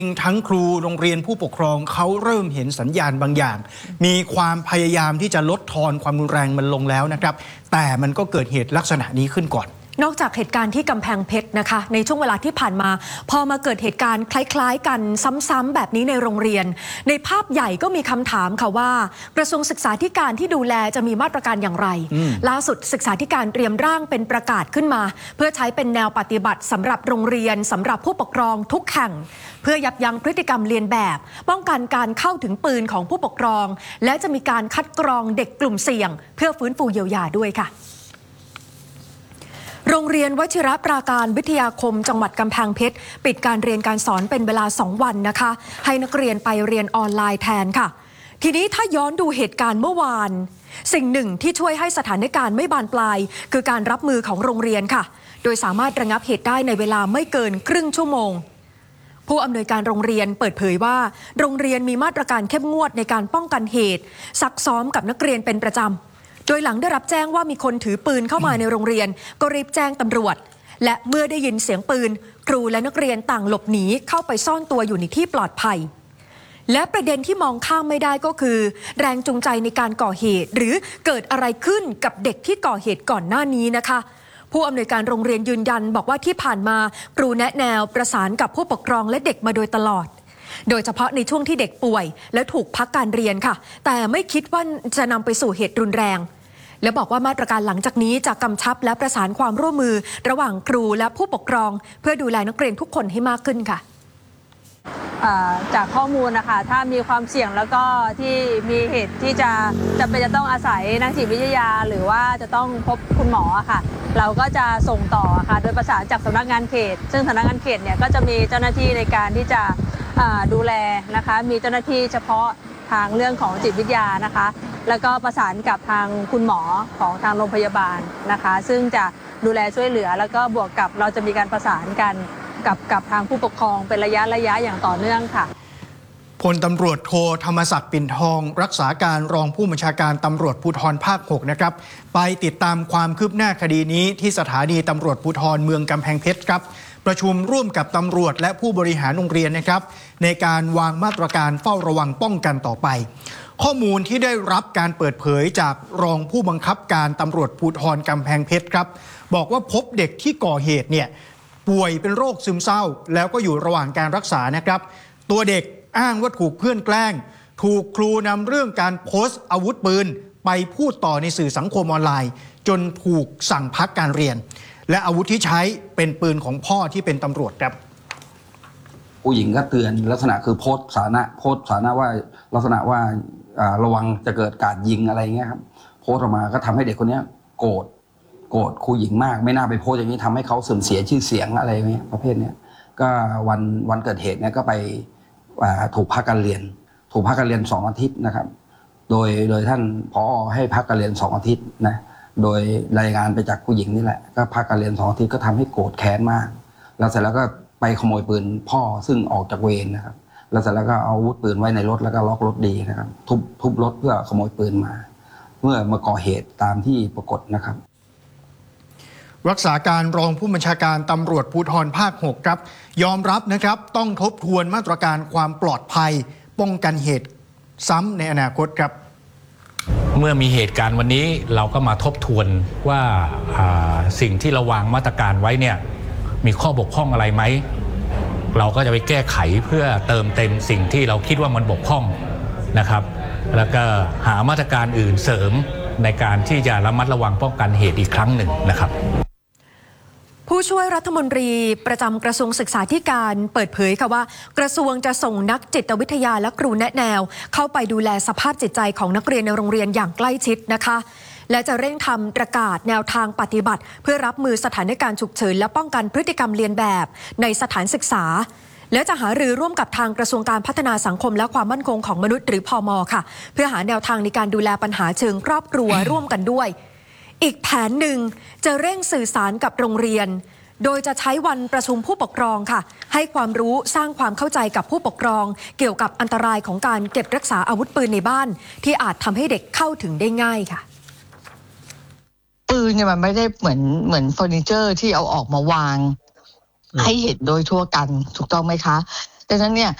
ทั้งครูโรงเรียนผู้ปกครองเขาเริ่มเห็นสัญญาณบางอย่างมีความพยายามที่จะลดทอนความรุนแรงมันลงแล้วนะครับแต่มันก็เกิดเหตุลักษณะนี้ขึ้นก่อนนอกจากเหตุการณ์ที่กำแพงเพชรนะคะในช่วงเวลาที่ผ่านมาพอมาเกิดเหตุการณ์คล้ายๆกันซ้ำๆแบบนี้ในโรงเรียนในภาพใหญ่ก็มีคำถามค่ะว่ากระทรวงศึกษาธิการที่ดูแลจะมีมาตรการอย่างไรล่าสุดศึกษาธิการเตรียมร่างเป็นประกาศขึ้นมาเพื่อใช้เป็นแนวปฏิบัติสำหรับโรงเรียนสำหรับผู้ปกครองทุกแห่งเพื่อยับยั้งพฤติกรรมเลียนแบบป้องกันการเข้าถึงปืนของผู้ปกครองและจะมีการคัดกรองเด็กกลุ่มเสี่ยงเพื่อฟื้นฟูเยียวยาด้วยค่ะโรงเรียนวชิรปราการวิทยาคมจังหวัดกำแพงเพชรปิดการเรียนการสอนเป็นเวลา2 วันนะคะให้นักเรียนไปเรียนออนไลน์แทนค่ะทีนี้ถ้าย้อนดูเหตุการณ์เมื่อวานสิ่งหนึ่งที่ช่วยให้สถานการณ์ไม่บานปลายคือการรับมือของโรงเรียนค่ะโดยสามารถระงับเหตุได้ในเวลาไม่เกินครึ่งชั่วโมงผู้อำนวยการโรงเรียนเปิดเผยว่าโรงเรียนมีมาตรการเข้มงวดในการป้องกันเหตุซักซ้อมกับนักเรียนเป็นประจำโดยหลังได้รับแจ้งว่ามีคนถือปืนเข้ามาในโรงเรียนก็รีบแจ้งตำรวจและเมื่อได้ยินเสียงปืนครูและนักเรียนต่างหลบหนีเข้าไปซ่อนตัวอยู่ในที่ปลอดภัยและประเด็นที่มองข้ามไม่ได้ก็คือแรงจูงใจในการก่อเหตุหรือเกิดอะไรขึ้นกับเด็กที่ก่อเหตุก่อนหน้านี้นะคะผู้อำนวยการโรงเรียนยืนยันบอกว่าที่ผ่านมาครูแนะแนวประสานกับผู้ปกครองและเด็กมาโดยตลอดโดยเฉพาะในช่วงที่เด็กป่วยและถูกพักการเรียนค่ะแต่ไม่คิดว่าจะนำไปสู่เหตุรุนแรงและบอกว่ามาตรการหลังจากนี้จะกำชับและประสานความร่วมมือระหว่างครูและผู้ปกครองเพื่อดูแลนักเรียนทุกคนให้มากขึ้นค่ะจากข้อมูลนะคะถ้ามีความเสี่ยงแล้วก็ที่มีเหตุที่จะเป็นจะต้องอาศัยนักจิตวิทยาหรือว่าจะต้องพบคุณหมอค่ะเราก็จะส่งต่อค่ะโดยประสานจากสำนักงานเขตซึ่งสำนักงานเขตเนี่ยก็จะมีเจ้าหน้าที่ในการที่จะดูแลนะคะมีเจ้าหน้าที่เฉพาะทางเรื่องของจิตวิทยานะคะแล้วก็ประสานกับทางคุณหมอของทางโรงพยาบาลนะคะซึ่งจะดูแลช่วยเหลือแล้วก็บวกกับเราจะมีการประสานกันกับทางผู้ปกครองเป็นระยะอย่างต่อเนื่องค่ะพลตำรวจโทธรรมศักดิ์ปิ่นทองรักษาการรองผู้บัญชาการตำรวจภูธรภาค 6นะครับไปติดตามความคืบหน้าคดีนี้ที่สถานีตำรวจภูธรเมืองกำแพงเพชรครับประชุมร่วมกับตำรวจและผู้บริหารโรงเรียนนะครับในการวางมาตรการเฝ้าระวังป้องกันต่อไปข้อมูลที่ได้รับการเปิดเผยจากรองผู้บังคับการตำรวจภูธรกำแพงเพชรครับบอกว่าพบเด็กที่ก่อเหตุเนี่ยป่วยเป็นโรคซึมเศร้าแล้วก็อยู่ระหว่างการรักษานะครับตัวเด็กอ้างว่าถูกเพื่อนแกล้งถูกครูนำเรื่องการโพสต์อาวุธปืนไปพูดต่อในสื่อสังคมออนไลน์จนถูกสั่งพักการเรียนและอาวุธที่ใช้เป็นปืนของพ่อที่เป็นตำรวจครับผู้หญิงก็เตือนลักษณะคือโพสต์สานะว่าลักษณะว่าระวังจะเกิดการยิงอะไรเงี้ยครับโพสต์ออกมาก็ทำให้เด็กคนนี้โกรธครูหญิงมากไม่น่าไปโพสต์อย่างนี้ทำให้เขาเสื่อมเสียชื่อเสียงอะไรเงี้ยประเภทเนี้ยก็วันเกิดเหตุเนี่ยก็ไปถูกพักการเรียน2 อาทิตย์นะครับโดยท่านผอ.ให้พักการเรียน2 อาทิตย์นะโดยรายงานไปจากผู้หญิงนี่แหละก็พักการเรียน2 อาทิตย์ก็ทำให้โกรธแค้นมากแล้วเสร็จแล้วก็ไปขโมยปืนพ่อซึ่งออกจากเวรนะครับแล้วเสร็จแล้วก็เอาอาวุธปืนไว้ในรถแล้วก็ล็อกรถดีนะครับทุบรถเพื่อขโมยปืนมาเมื่อมาก่อเหตุตามที่ปรากฏนะครับรักษาการรองผู้บัญชาการตำรวจภูธรภาค 6ครับยอมรับนะครับต้องทบทวนมาตรการความปลอดภัยป้องกันเหตุซ้ำในอนาคตครับเมื่อมีเหตุการณ์วันนี้เราก็มาทบทวนว่าสิ่งที่เราวางมาตรการไว้เนี่ยมีข้อบกพร่องอะไรไหมเราก็จะไปแก้ไขเพื่อเติมเต็มสิ่งที่เราคิดว่ามันบกพร่องนะครับแล้วก็หามาตรการอื่นเสริมในการที่จะระมัดระวังป้องกันเหตุอีกครั้งหนึ่งนะครับผู้ช่วยรัฐมนตรีประจำกระทรวงศึกษาธิการเปิดเผยค่ะว่ากระทรวงจะส่งนักจิตวิทยาและครูแนะแนวเข้าไปดูแลสภาพจิตใจของนักเรียนในโรงเรียนอย่างใกล้ชิดนะคะและจะเร่งทำประกาศแนวทางปฏิบัติเพื่อรับมือสถานการณ์ฉุกเฉินและป้องกันพฤติกรรมเลียนแบบในสถานศึกษาและจะหารือร่วมกับทางกระทรวงการพัฒนาสังคมและความมั่นคงของมนุษย์หรือพม.ค่ะเพื่อหาแนวทางในการดูแลปัญหาเชิงครอบครัวร่วมกันด้วยอีกแผนหนึ่งจะเร่งสื่อสารกับโรงเรียนโดยจะใช้วันประชุมผู้ปกครองค่ะให้ความรู้สร้างความเข้าใจกับผู้ปกครองเกี่ยวกับอันตรายของการเก็บรักษาอาวุธปืนในบ้านที่อาจทำให้เด็กเข้าถึงได้ง่ายค่ะปืนเนี่ยมันไม่ได้เหมือนเฟอร์นิเจอร์ที่เอาออกมาวางให้เห็นโดยทั่วกันถูกต้องไหมคะดังนั้นเนี่ย